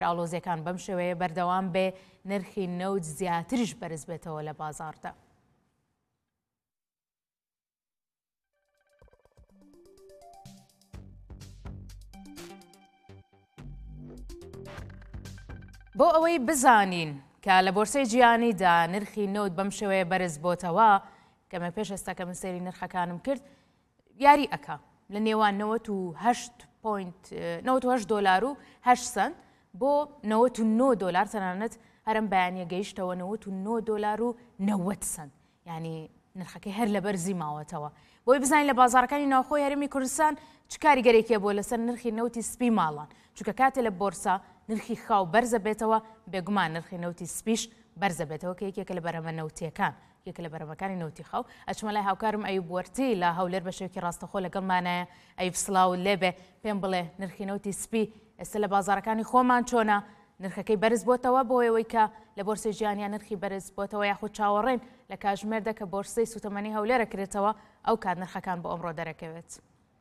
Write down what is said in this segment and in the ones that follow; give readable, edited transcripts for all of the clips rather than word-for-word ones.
ئاڵۆزیەکان بەم شێوەیە بەردەوام بێ نرخی نەوت زیاتریش بەرز بێتەوە لە بازاڕدا. بۆ ئەوەی بزانین کە لە بۆرسەی جیهانیدا نرخی نەوت بەم شێوەیە بەرز بۆتەوە کەمە پێش ئێستا کە من سەیری نرخەکانم کرد یاری ئەکا لە نێوان 98 دۆلار و 8 سنت بۆ 99 دۆلار تەنانەت هەرم بەیانیە گەیشتەوە 99 دۆلار و 90 سنت یعنی نرخەکەی هەر لە بەرزی ماوەتەوە. بۆی بزانین لە بازارەکانی ناوخۆی هەرێمی کوردستان چ کاریگەرێکیە بۆ لەسەر نرخی نەوتی سپی ماڵان چونکە کاتێ لە بۆرسا نرخی خاو بەرزە بێتەوە بێگومان نرخی نەوتی سپیش بەرزە بێتەوە کە یەکێکە لە بەرەمە نەوتیەکان یەکە لە بەرەمەکانی نەوتی خاو. ئەچمە لای هاوکارم ئەیوب وەرتی لە هەولێر بە شێوەیەکی ڕاستەخۆ لەگەڵمانایە. ئەیوب سڵاو لێبێ پێم بڵێ نرخی نەوتی سپی ئێستا لە بازارەکانی خۆمان چۆنە نرخەکەی بەرز بۆتەوە بۆ ئەوەی کە لە بۆرسەی جیهانیان نرخی بەرز بۆتەوە یاخود چاوەڕێن لە کاتژمێردە کە بۆرسەی سوتەمەنی هەولێرە کرێتەوە ئەو کات نرخەکان بۆ ئەمڕۆ دەرەکەوێت.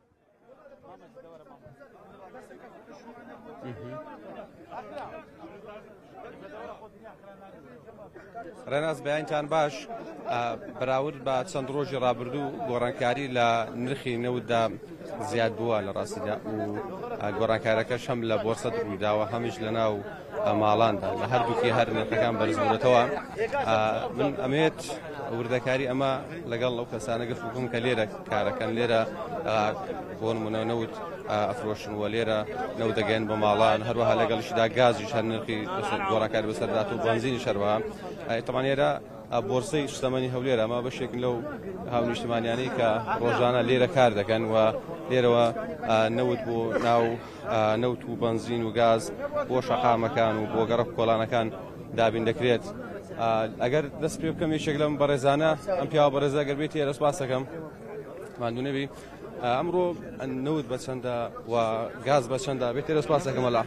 ڕێناز بەیانتان باش بەراورد بە چەند ڕۆژی ڕابردوو گۆڕانکاری لە نرخی نەوتدا زیاد بووە لە ڕاستیدا و گۆڕانکاریەکەش هەم لە بۆرسەت ڕوویداوە هەمیش لە ناو ماڵاندا لە هەردووکی هەر نرخەکان بەرز بوونەتەوە. من ئەمێت وردەکاری ئەمە لەگەڵ ئەو کەسانە گەشت بکەم کە لێرە کارەکەن لێرە بۆ نمونە نەوت ئەفرۆشن وە لێرە نەوت دەگەن بە ماڵان هەروەها لەگەڵشیدا گازیش هەر نرخی گۆڕانکاری بەسەردات و بەنزینی شەروە تەمانێرە بۆرسەی شتەمەنی هەولێرە ئەمە بەشێک لەو هاونیشتمانیانەی کە ڕۆژانە لێرە کار دەکەن و لێرەوە نەوت بۆ ناو نەوت و بەنزین و گاز بۆ شەقامەکان و بۆ گەڕە کۆڵانەکان دابین دەکرێت. ئەگەر دەست پێ بکەم یەکێک لەم بەڕێزانە ئەم پیاوە بەڕێزە ئەگەر بێتی ئێرە سپاس دەکەم ماندوونەبی ئەمڕۆ نەوت بە چەندە و گاز بە چەندە بێت ئێرە سپاس دەکەمەڵا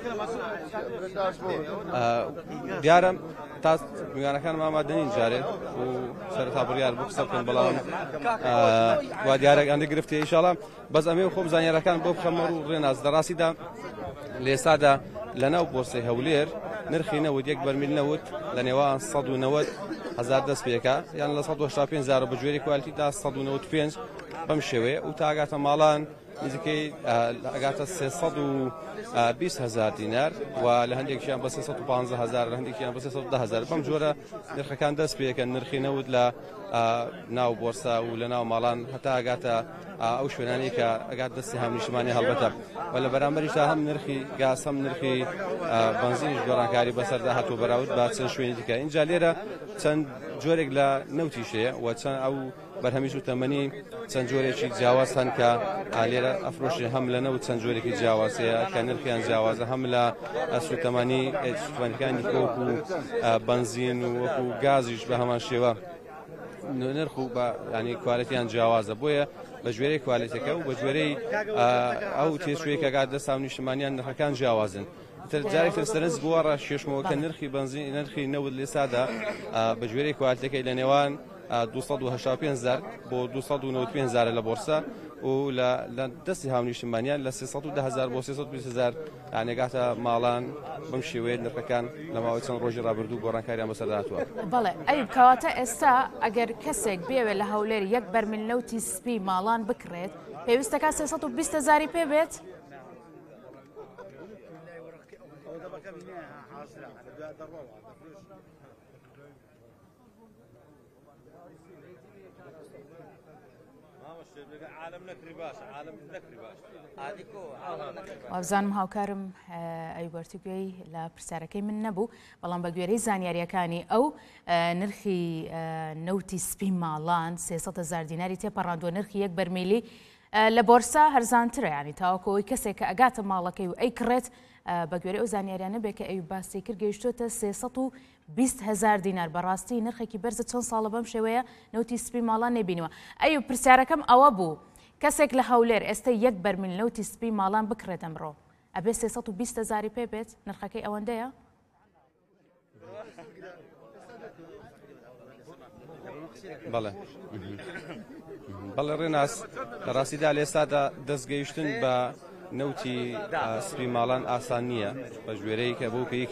دیارە تا میوانەکان مامادەنین جارێ و سەرەتا بڕیار بۆ قسە بکەن بەڵام وا دیارەکانی گرفتی ئینشاڵڵا بەس ئەمێ خۆم زانیارەکان بۆ بخەمەڕ و ڕێناز دەڕاستیدا لە ئێستادا لە ناو بۆرسەی هەولێر نرخی نەوت یەک بەرمیل نەوت لە نێوان 190 هەزار دەست پێکە یان لە 185 زار بە گوێرەی کوالیتی تا 195 بەم شێوەیە و تا ئاگاتە ماڵان نزیکەی ئەگاتە 320 هزار دینار و لە هەندێکیان بە 315 هزار لە هەندێکیان بە 310 هزار بەم جۆرە نرخەکان دەست پێکەن نرخی نەوت لە ناو بۆرسا و لە ناو ماڵان هەتا ئاگاتە ئەو شوێنانی کە ئەگات دەستی هەمنیشتمانی هەڵبەتە و لە بەرامبەریشدا هەم نرخی گاز هەم نرخی بەنزینیش گۆڕانکاری بەسەردا هاتووە بەراورد بە چەند شوێنی دیکە. اینجا لێرە چەند جۆرێک لە نەوتیشەیە و چەند ئەو بەرهەمیش و تەمەنی چەند جۆرێکی جیاواز هەن کە لێرە ئەفرۆشی هەم لە نەوت چەند جۆرێکی جیاوازەیە کە نرخیان جیاوازە هەم لە سوتەمەنیەکانی وەکو بەنزین و وەکو گازیش بە هەمان شێوە نرخ و بە ینی کوالیتیان جیاوازە بۆیە بە ژێرەی کوالیتەکە و بە ژێرەی ئەو تێشوەیە کە گات دەست نیشتمانیان نرخەکان جیاوازن. جارێکتر سەرنج بووە ڕاشێشمەوە کە نرخی بەنزین نرخی نەوت لێسادا بە ژێرەی کوالیتەکەی لە نێوان 285 زار بۆ 295 زارە لە بۆرسا و لە دەستی هاونیشتمانیان لە 310 هزار بۆ 320 هزار یانێگاتە ماڵان بەم شێوەیە نرخەکان لە ماوەی چەند ڕۆژی ڕابردوو گۆڕانکاریان بەسەرداتوە. بەڵێ ئەیوب کەواتە ئێستا ئەگەر کەسێک بێوێت لە هەولێر یەک بەرمیل نەوتی سپی ماڵان بکڕێت پێویستەکە 320 هزاری پێ بێت؟ وابزانم هاوکارم ئەیوبەرتی گوێی لە پرسیارەکەی من نەبوو بەڵام بە گوێرەی زانیاریەکانی ئەو نرخی نەوتی سپی ماڵان 300 هزار دیناری تێپەڕاندووە نرخی یەک بەرمیلی لە بۆرسا هەرزانترە ینی تاوەکەوەی کەسێک کە ئەگاتە ماڵەکەی و ئەی کڕێت بە گوێرەی ئەو زانیاریانە بێ کە ئەیوب باسی کرد گەیشتوتە 320 هزار دینار بەڕاستی نرخێکی بەرزە چەند ساڵە بەم شێوەیە نەوتی سپی ماڵان نێبینەوە. ئەیوب پرسیارەکەم ئەوە بوو کەسێک لە هەولێر ئێستا یەک بەرمیل نەوتی سپی ماڵان بکڕێت ئەمڕۆ ئەبێ 320 هزاری پێ بێت نرخەکەی ئەوەندەیە؟ بەڵێ بەڵێ ڕێناس لە ڕاستیدا لێستادا دەستگەیشتن بە نەوتی سپی ماڵان ئاسان نییە بە ژوێرەی کە بۆ پێی